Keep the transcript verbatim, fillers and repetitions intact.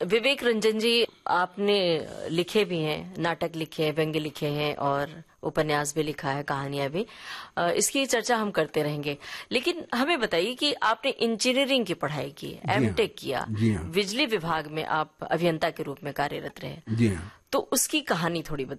विवेक रंजन जी, आपने लिखे भी हैं, नाटक लिखे हैं, व्यंग्य लिखे हैं और उपन्यास भी लिखा है, कहानियां भी। इसकी चर्चा हम करते रहेंगे, लेकिन हमें बताइए कि आपने इंजीनियरिंग की पढ़ाई की, एमटेक किया, बिजली विभाग में आप अभियंता के रूप में कार्यरत रहे, जी हाँ। तो उसकी कहानी थोड़ी